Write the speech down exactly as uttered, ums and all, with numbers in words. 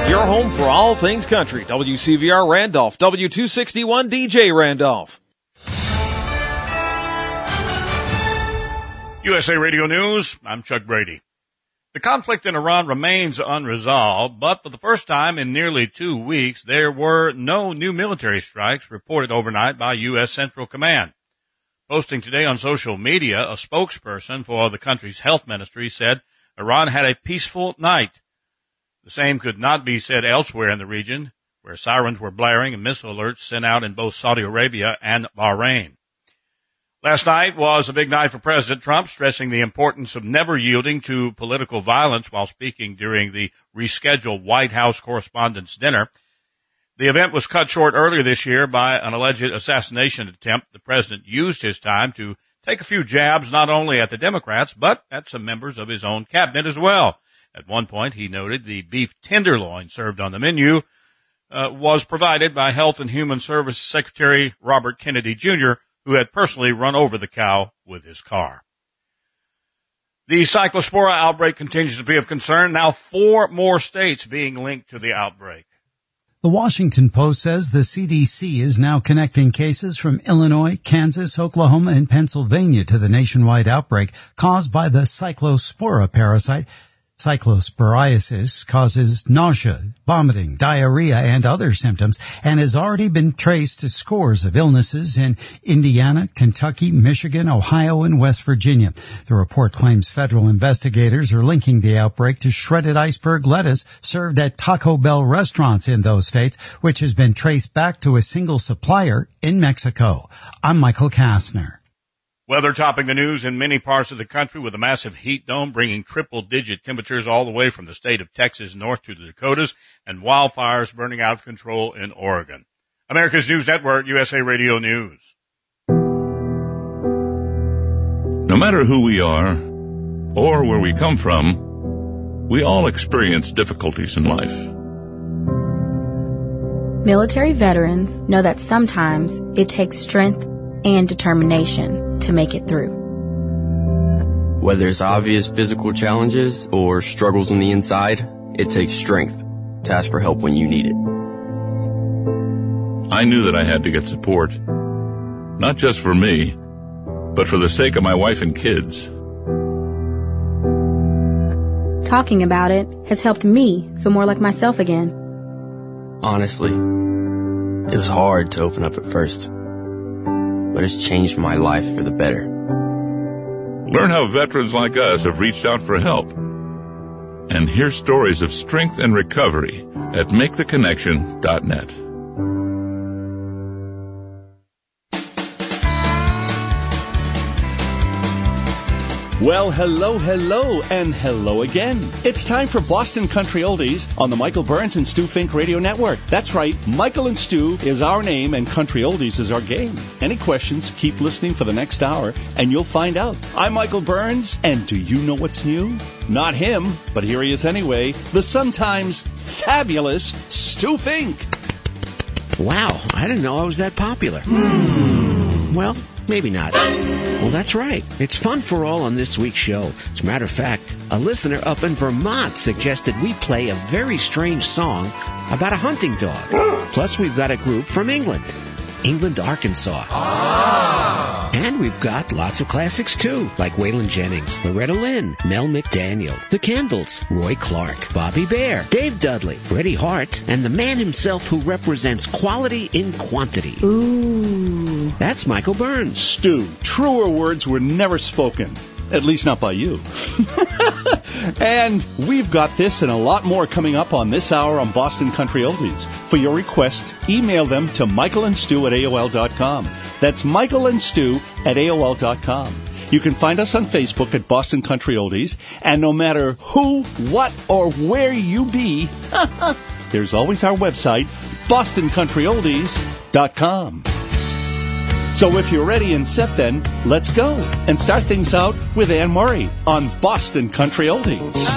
Your home for all things country. W C V R Randolph, W two sixty-one D J Randolph. U S A Radio News, I'm Chuck Brady. The conflict in Iran remains unresolved, but for the first time in nearly two weeks, there were no new military strikes reported overnight by U S Central Command. Posting today on social media, a spokesperson for the country's health ministry said Iran had a peaceful night. The same could not be said elsewhere in the region, where sirens were blaring and missile alerts sent out in both Saudi Arabia and Bahrain. Last night was a big night for President Trump, stressing the importance of never yielding to political violence while speaking during the rescheduled White House Correspondents' Dinner. The event was cut short earlier this year by an alleged assassination attempt. The president used his time to take a few jabs not only at the Democrats, but at some members of his own cabinet as well. At one point, he noted the beef tenderloin served on the menu uh, was provided by Health and Human Services Secretary Robert Kennedy Junior, who had personally run over the cow with his car. The Cyclospora outbreak continues to be of concern. Now four more states being linked to the outbreak. The Washington Post says the C D C is now connecting cases from Illinois, Kansas, Oklahoma, and Pennsylvania to the nationwide outbreak caused by the Cyclospora parasite. Cyclosporiasis causes nausea, vomiting, diarrhea, and other symptoms, and has already been traced to scores of illnesses in Indiana, Kentucky, Michigan, Ohio, and West Virginia. The report claims federal investigators are linking the outbreak to shredded iceberg lettuce served at Taco Bell restaurants in those states, which has been traced back to a single supplier in Mexico. I'm Michael Kastner. Weather topping the news in many parts of the country with a massive heat dome bringing triple-digit temperatures all the way from the state of Texas north to the Dakotas and wildfires burning out of control in Oregon. America's News Network, U S A Radio News. No matter who we are or where we come from, we all experience difficulties in life. Military veterans know that sometimes it takes strength and determination to make it through. Whether it's obvious physical challenges or struggles on the inside, it takes strength to ask for help when you need it. I knew that I had to get support, not just for me, but for the sake of my wife and kids. Talking about it has helped me feel more like myself again. Honestly, it was hard to open up at first, but it's changed my life for the better. Learn how veterans like us have reached out for help. And hear stories of strength and recovery at make the connection dot net. Well, hello, hello, and hello again. It's time for Boston Country Oldies on the Michael Burns and Stu Fink Radio Network. That's right, Michael and Stu is our name and Country Oldies is our game. Any questions, keep listening for the next hour and you'll find out. I'm Michael Burns, and do you know what's new? Not him, but here he is anyway, the sometimes fabulous Stu Fink. Wow, I didn't know I was that popular. Mm. Well, maybe not. Well, that's right. It's fun for all on this week's show. As a matter of fact, a listener up in Vermont suggested we play a very strange song about a hunting dog. Plus, we've got a group from England. England, Arkansas. Ah. And we've got lots of classics, too, like Waylon Jennings, Loretta Lynn, Mel McDaniel, The Kendalls, Roy Clark, Bobby Bear, Dave Dudley, Freddie Hart, and the man himself who represents quality in quantity. Ooh. That's Michael Burns. Stu, truer words were never spoken. At least not by you. And we've got this and a lot more coming up on this hour on Boston Country Oldies. For your requests, email them to Michael and Stu at A O L dot com. That's Michael and Stu at A O L dot com. You can find us on Facebook at Boston Country Oldies. And no matter who, what, or where you be, there's always our website, Boston Country Oldies dot com. So if you're ready and set then, let's go and start things out with Anne Murray on Boston Country Oldies.